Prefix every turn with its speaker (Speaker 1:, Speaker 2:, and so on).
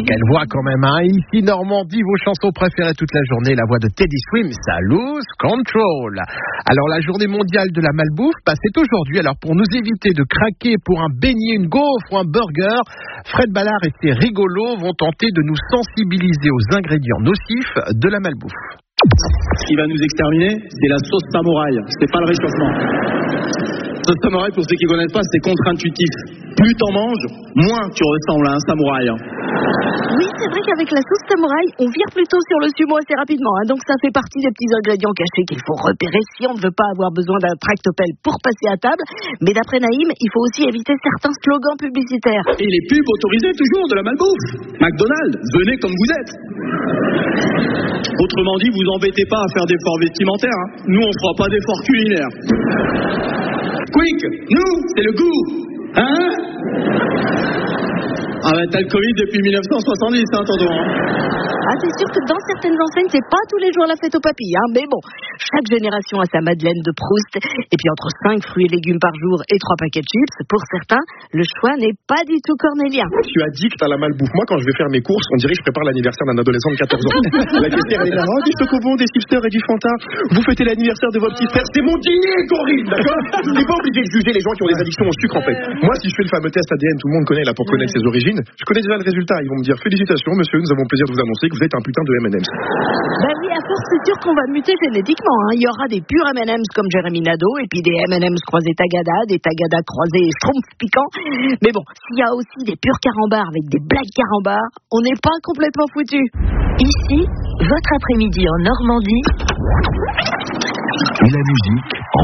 Speaker 1: Quelle voix quand même, hein. Ici Normandie, vos chansons préférées toute la journée, la voix de Teddy Swims, ça Lose Control. Alors la journée mondiale de la malbouffe, c'est aujourd'hui. Alors pour nous éviter de craquer pour un beignet, une gaufre ou un burger, Fred Ballard et ses rigolos vont tenter de nous sensibiliser aux ingrédients nocifs de la malbouffe.
Speaker 2: Ce qui va nous exterminer, c'est la sauce samouraï, c'est pas le réchauffement. La sauce samouraï, pour ceux qui ne connaissent pas, c'est contre-intuitif. Plus t'en manges, moins tu ressembles à un samouraï.
Speaker 3: Oui, c'est vrai qu'avec la sauce samouraï, on vire plutôt sur le sumo assez rapidement. Donc ça fait partie des petits ingrédients cachés qu'il faut repérer si on ne veut pas avoir besoin d'un tractopelle pour passer à table. Mais d'après Naïm, il faut aussi éviter certains slogans publicitaires.
Speaker 2: Et les pubs autorisées toujours de la malbouffe. McDonald's, venez comme vous êtes. Autrement dit, vous embêtez pas à faire d'efforts vestimentaires. Nous, on fera pas d'efforts culinaires. Quick, nous, c'est le goût. Hein? Ah bah t'as le Covid depuis 1970, tonton.
Speaker 3: C'est sûr que dans certaines enseignes, c'est pas tous les jours la fête aux papilles. Mais bon, chaque génération a sa Madeleine de Proust. Et puis entre 5 fruits et légumes par jour et 3 paquets de chips, pour certains, le choix n'est pas du tout cornélien.
Speaker 4: Tu as dit que t'as la malbouffe. Moi, quand je vais faire mes courses, on dirait que je prépare l'anniversaire d'un adolescent de 14 ans. La caissière, elle est là, des chocobons, des chipsters et du Fanta. Vous fêtez l'anniversaire de votre petit frère. C'est mon dîner, Corinne, d'accord? T'es pas obligé de juger les gens qui ont des addictions au sucre, en fait. Moi, si je fais le fameux test ADN, tout le monde connaît là pour connaître ses origines, je connais déjà le résultat. Ils vont me dire félicitations, monsieur, nous avons le plaisir de vous annoncer que vous êtes un putain de M&M's.
Speaker 3: Oui, à force, c'est sûr qu'on va muter génétiquement. Il y aura des purs M&M's comme Jérémy Nadeau, et puis des M&M's croisés Tagada, des Tagada croisés Schtroumpf piquants. Mais bon, s'il y a aussi des purs carambars avec des blagues carambars, on n'est pas complètement foutu.
Speaker 5: Ici, votre après-midi en Normandie.
Speaker 6: Et la musique en